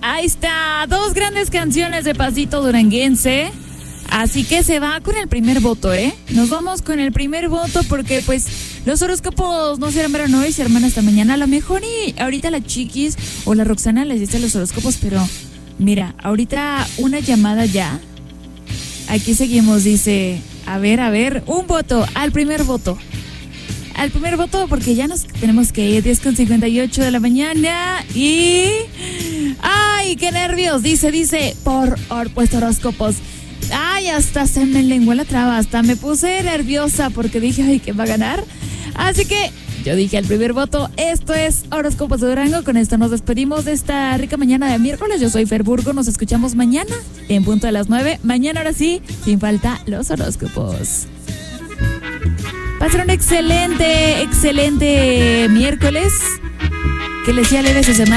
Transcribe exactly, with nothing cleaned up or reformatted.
Ahí está, dos grandes canciones de Pasito Duranguense. Así que se va con el primer voto, ¿eh? Nos vamos con el primer voto porque, pues, los horóscopos no serán verán hoy, serán hasta mañana. A lo mejor y ahorita la Chiquis o la Roxana les dice los horóscopos, pero mira, ahorita una llamada ya. Aquí seguimos, dice, a ver, a ver, un voto, al primer voto. Al primer voto porque ya nos tenemos que ir, diez con cincuenta y ocho de la mañana y... ¡Ay, qué nervios! Dice, dice, por or, pues horóscopos. Ay, hasta se me lenguó la traba, hasta me puse nerviosa porque dije, ay, ¿quién va a ganar? Así que yo dije el primer voto, esto es Horóscopos de Durango. Con esto nos despedimos de esta rica mañana de miércoles. Yo soy Fer Burgo, nos escuchamos mañana en punto de las nueve. Mañana ahora sí, sin falta los horóscopos. Pasen un excelente, excelente miércoles. Que les sea leve esa semana.